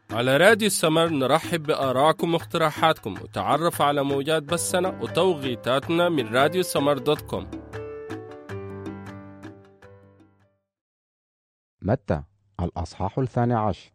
على راديو السمر نرحب بآرائكم واقتراحاتكم وتعرف على موجات بثنا وتوقيتاتنا من راديو السمر دوت كوم. متى الأصحاح 12.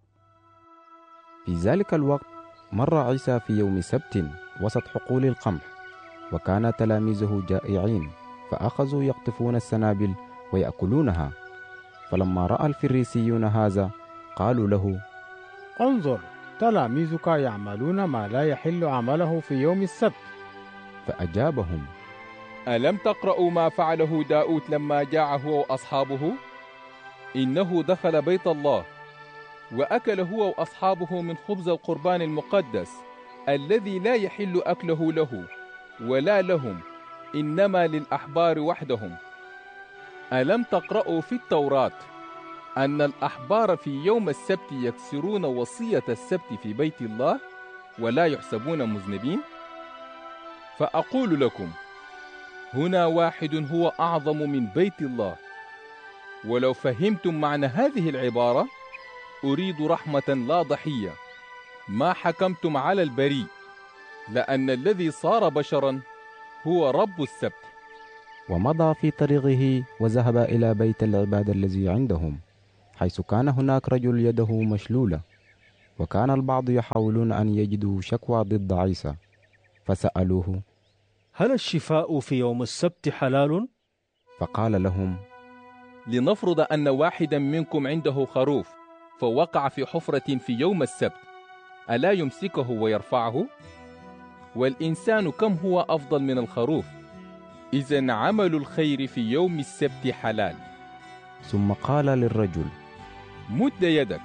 في ذلك الوقت مر عيسى في يوم سبت وسط حقول القمح، وكان تلاميذه جائعين، فأخذوا يقطفون السنابل ويأكلونها. فلما رأى الفريسيون هذا قالوا له: انظر، تلاميذك يعملون ما لا يحل عمله في يوم السبت. فأجابهم: ألم تقرأوا ما فعله داود لما جاع هو وأصحابه؟ إنه دخل بيت الله وأكل هو وأصحابه من خبز القربان المقدس الذي لا يحل أكله له ولا لهم، إنما للأحبار وحدهم. ألم تقرأوا في التوراة أن الأحبار في يوم السبت يكسرون وصية السبت في بيت الله ولا يحسبون مذنبين؟ فأقول لكم، هنا واحد هو أعظم من بيت الله. ولو فهمتم معنى هذه العبارة، أريد رحمة لا ضحية، ما حكمتم على البريء، لأن الذي صار بشرا هو رب السبت. ومضى في طريقه وذهب إلى بيت العبادة الذي عندهم، حيث كان هناك رجل يده مشلولة. وكان البعض يحاولون أن يجدوا شكوى ضد عيسى، فسألوه: هل الشفاء في يوم السبت حلال؟ فقال لهم: لنفرض أن واحدا منكم عنده خروف فوقع في حفرة في يوم السبت، ألا يمسكه ويرفعه؟ والإنسان كم هو أفضل من الخروف؟ إذن عمل الخير في يوم السبت حلال. ثم قال للرجل: مد يدك.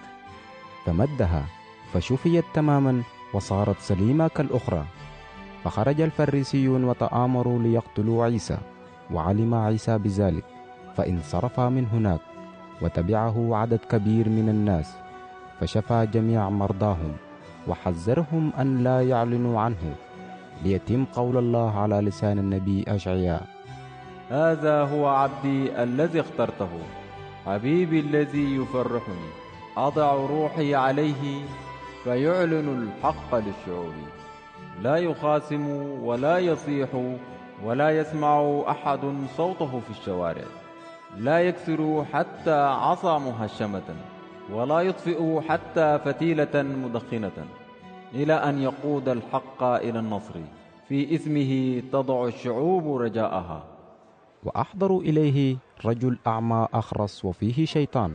فمدها فشفيت تماما وصارت سليمة كالأخرى. فخرج الفريسيون وتآمروا ليقتلوا عيسى، وعلم عيسى بذلك، فانصرف من هناك وتبعه عدد كبير من الناس، فشفى جميع مرضاهم وحذرهم أن لا يعلنوا عنه، ليتم قول الله على لسان النبي أشعياء: هذا هو عبدي الذي اخترته، حبيبي الذي يفرحني، أضع روحي عليه فيعلن الحق للشعوب. لا يخاصم ولا يصيح ولا يسمع أحد صوته في الشوارع. لا يكسر حتى عصا مهشمة، ولا يطفئ حتى فتيلة مدخنة، إلى أن يقود الحق إلى النصر. في اسمه تضع الشعوب رجاءها. وأحضروا إليه رجل أعمى أخرس وفيه شيطان،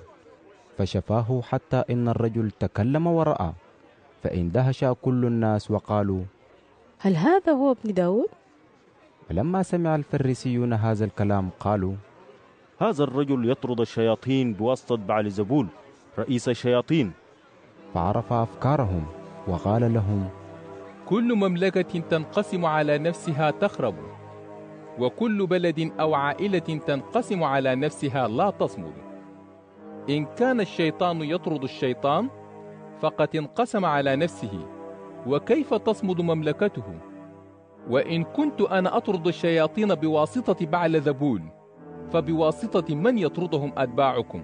فشفاه حتى إن الرجل تكلم ورأى. فاندهش كل الناس وقالوا: هل هذا هو ابن داود؟ فلما سمع الفريسيون هذا الكلام قالوا: هذا الرجل يطرد الشياطين بواسطة بعلزبول رئيس الشياطين. فعرف أفكارهم وقال لهم: كل مملكة تنقسم على نفسها تخرب، وكل بلد أو عائلة تنقسم على نفسها لا تصمد. إن كان الشيطان يطرد الشيطان فقد انقسم على نفسه، وكيف تصمد مملكته؟ وإن كنت أنا أطرد الشياطين بواسطة بعلزبول، فبواسطة من يطردهم أتباعكم؟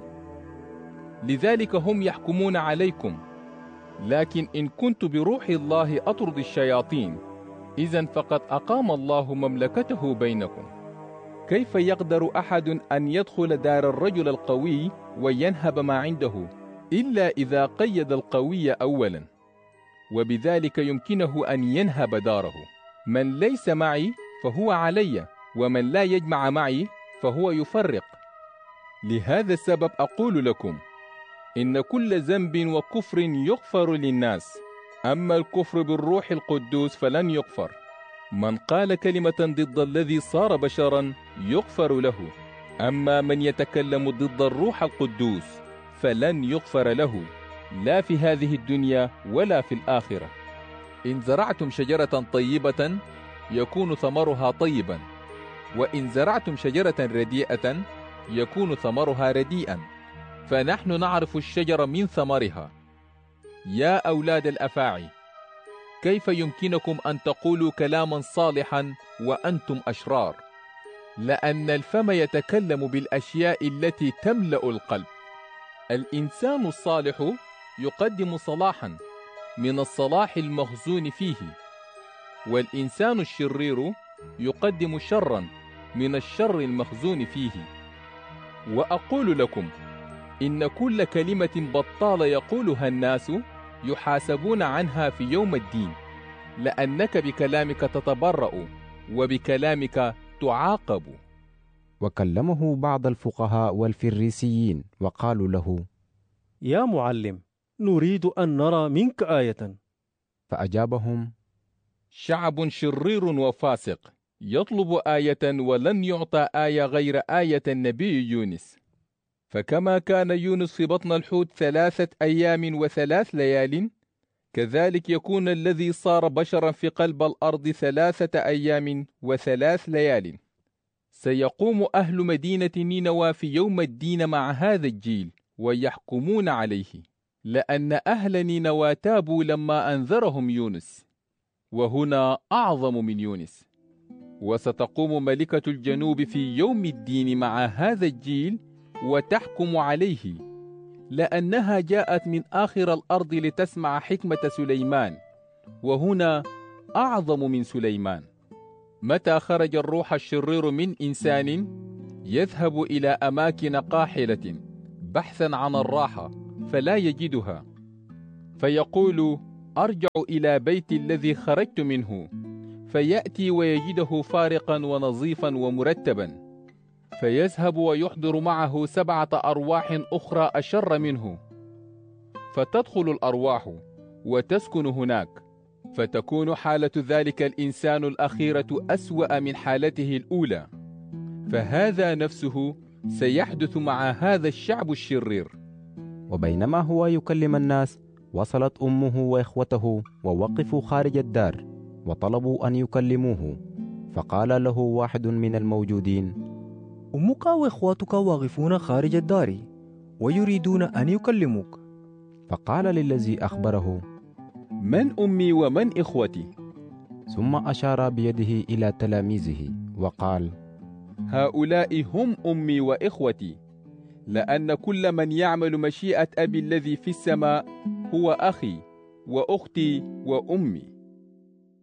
لذلك هم يحكمون عليكم. لكن إن كنت بروح الله أطرد الشياطين، إذن فقد أقام الله مملكته بينكم. كيف يقدر أحد أن يدخل دار الرجل القوي وينهب ما عنده إلا إذا قيد القوي أولا، وبذلك يمكنه أن ينهب داره. من ليس معي فهو علي، ومن لا يجمع معي فهو يفرق. لهذا السبب أقول لكم إن كل ذنب وكفر يغفر للناس، أما الكفر بالروح القدوس فلن يغفر. من قال كلمة ضد الذي صار بشرا يغفر له، أما من يتكلم ضد الروح القدوس فلن يغفر له، لا في هذه الدنيا ولا في الآخرة. إن زرعتم شجرة طيبة يكون ثمرها طيبا، وإن زرعتم شجرة رديئة يكون ثمرها رديئا. فنحن نعرف الشجرة من ثمرها. يا أولاد الأفاعي، كيف يمكنكم أن تقولوا كلاما صالحا وأنتم أشرار؟ لأن الفم يتكلم بالأشياء التي تملأ القلب. الإنسان الصالح يقدم صلاحا، من الصلاح المخزون فيه، والإنسان الشرير يقدم شرا من الشر المخزون فيه. وأقول لكم إن كل كلمة بطالة يقولها الناس يحاسبون عنها في يوم الدين، لأنك بكلامك تتبرأ وبكلامك تعاقب. وكلمه بعض الفقهاء والفريسيين وقالوا له: يا معلم، نريد أن نرى منك آية. فأجابهم: شعب شرير وفاسق يطلب آية ولن يعطى آية غير آية النبي يونس. فكما كان يونس في بطن الحوت 3 أيام و3 ليال، كذلك يكون الذي صار بشرا في قلب الأرض 3 أيام و3 ليال. سيقوم أهل مدينة نينوى في يوم الدين مع هذا الجيل ويحكمون عليه، لأن أهل نينوى تابوا لما أنذرهم يونس، وهنا أعظم من يونس. وستقوم ملكة الجنوب في يوم الدين مع هذا الجيل وتحكم عليه، لأنها جاءت من آخر الأرض لتسمع حكمة سليمان، وهنا أعظم من سليمان. متى خرج الروح الشرير من إنسان يذهب إلى أماكن قاحلة بحثا عن الراحة فلا يجدها، فيقول: أرجع إلى بيتي الذي خرجت منه، فيأتي ويجده فارقا ونظيفا ومرتبا، فيذهب ويحضر معه 7 أرواح أخرى أشر منه، فتدخل الأرواح وتسكن هناك، فتكون حالة ذلك الإنسان الأخيرة أسوأ من حالته الأولى. فهذا نفسه سيحدث مع هذا الشعب الشرير. وبينما هو يكلم الناس، وصلت أمه وإخوته ووقفوا خارج الدار وطلبوا أن يكلموه. فقال له واحد من الموجودين: أمك وإخوتك واقفون خارج الدار ويريدون أن يكلموك. فقال للذي أخبره: من أمي ومن إخوتي؟ ثم أشار بيده إلى تلاميذه وقال: هؤلاء هم أمي وإخوتي، لأن كل من يعمل مشيئة أبي الذي في السماء هو أخي وأختي وأمي.